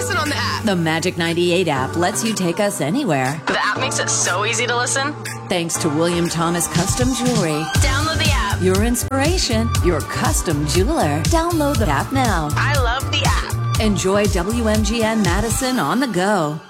listen on the app. The Magic 98 app lets you take us anywhere. The app makes it so easy to listen. Thanks to William Thomas Custom Jewelry. Download the app. Your inspiration, your custom jeweler. Download the app now. I love the app. Enjoy WMGN Madison on the go.